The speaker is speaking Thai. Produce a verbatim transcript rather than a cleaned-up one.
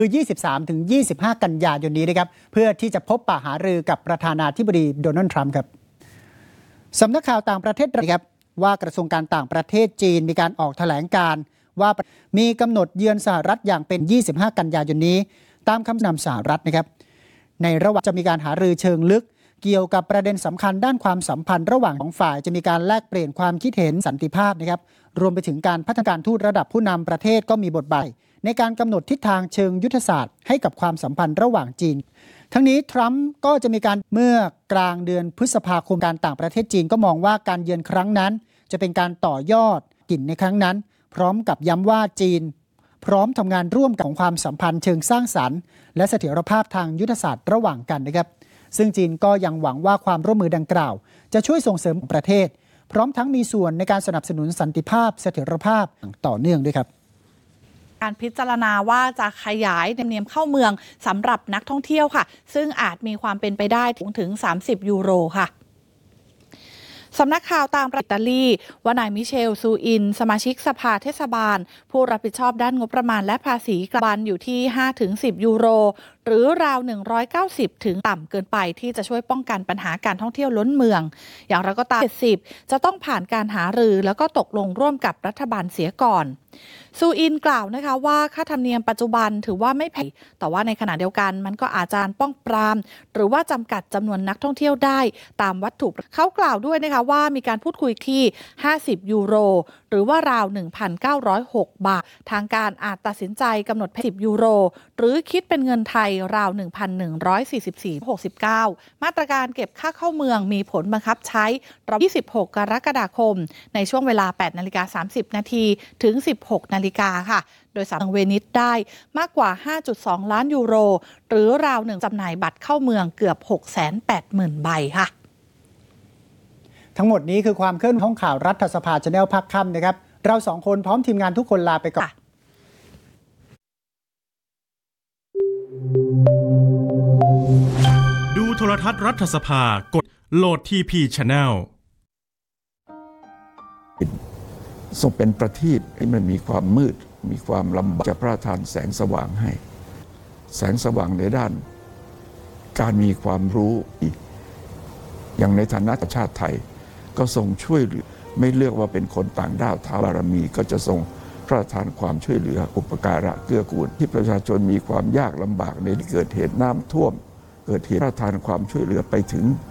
คือ ยี่สิบสามถึงยี่สิบห้า กันยายนนี้นะครับเพื่อที่จะพบปะหารือกับประธานาธิบดีโดนัลด์ทรัมป์ครับสำนักข่าวต่างประเทศนะครับว่ากระทรวงการต่างประเทศจีนมีการออกแถลงการว่ามีกำหนดเยือนสหรัฐอย่างเป็น ยี่สิบห้า กันยายนนี้ตามคำนำสหรัฐนะครับในระหว่างจะมีการหารือเชิงลึกเกี่ยวกับประเด็นสำคัญด้านความสัมพันธ์ระหว่างสองฝ่ายจะมีการแลกเปลี่ยนความคิดเห็นสันติภาพนะครับรวมไปถึงการพัฒนาการทูตระดับผู้นำประเทศก็มีบทบาทในการกำหนดทิศทางเชิงยุทธศาสตร์ให้กับความสัมพันธ์ระหว่างจีนทั้งนี้ทรัมป์ก็จะมีการเมื่อกลางเดือนพฤษภาคมการต่างประเทศจีนก็มองว่าการเยือนครั้งนั้นจะเป็นการต่อยอดกินในครั้งนั้นพร้อมกับย้ำว่าจีนพร้อมทำงานร่วมกับความสัมพันธ์เชิงสร้างสรรค์และเสถียรภาพทางยุทธศาสตร์ระหว่างกันนะครับซึ่งจีนก็ยังหวังว่าความร่วมมือดังกล่าวจะช่วยส่งเสริมประเทศพร้อมทั้งมีส่วนในการสนับสนุนสันติภาพเสถียรภาพต่อเนื่องด้วยครับการพิจารณาว่าจะขยายธรรมเนียมเข้าเมืองสำหรับนักท่องเที่ยวค่ะซึ่งอาจมีความเป็นไปได้ถึงสามสิบยูโรค่ะสำนักข่าวต่างประเทศอิตาลีว่านายมิเชลซูอินสมาชิกสภาเทศบาลผู้รับผิดชอบด้านงบประมาณและภาษีกลางอยู่ที่ ห้าถึงสิบ ยูโรหรือราวหนึ่งร้อยเก้าสิบถึงต่ำเกินไปที่จะช่วยป้องกันปัญหาการท่องเที่ยวล้นเมืองอย่างไรก็ตามเจ็ดสิบจะต้องผ่านการหารือแล้วก็ตกลงร่วมกับรัฐบาลเสียก่อนซูอินกล่าวนะคะว่าค่าธรรมเนียมปัจจุบันถือว่าไม่แพงแต่ว่าในขณะเดียวกันมันก็อาจจะป้องปรามหรือว่าจำกัดจำนวนนักท่องเที่ยวได้ตามวัตถุเขากล่าวด้วยนะคะว่ามีการพูดคุยที่ห้าสิบยูโรหรือว่าราว หนึ่งพันเก้าร้อยหก บาททางการอาจตัดสินใจกำหนดสิบยูโรหรือคิดเป็นเงินไทยราว หนึ่งพันหนึ่งร้อยสี่สิบสี่จุดหกเก้า มาตรการเก็บค่าเข้าเมืองมีผลบังคับใช้ระหว่างยี่สิบหกกรกฎาคมในช่วงเวลา แปดนาฬิกาสามสิบ นาทีถึง สิบหกนาฬิกาค่ะโดยสามารถเวนิสได้มากกว่า ห้าจุดสอง ล้านยูโรหรือราวหนึ่งจำหน่ายบัตรเข้าเมืองเกือบ หกแสนแปดหมื่น ใบค่ะทั้งหมดนี้คือความเคลื่อนไหวของข่าวรัฐสภา Channel ภาคค่ำนะครับเราสองคนพร้อมทีมงานทุกคนลาไปก่อนดูโทรทัศน์รัฐสภากดโหลด ที พี Channel ทรงเป็นประทีปที่มันมีความมืดมีความลำบากจะพระทานแสงสว่างให้แสงสว่างในด้านการมีความรู้อย่างในฐานะชาติไทยก็ทรงช่วยเหลือไม่เลือกว่าเป็นคนต่างด้าวท้าวบารมีก็จะทรงพระทานความช่วยเหลืออุปการะเกื้อกูลที่ประชาชนมีความยากลำบากในเกิดเหตุน้ำท่วมเกิดเหตุพระทานความช่วยเหลือไปถึง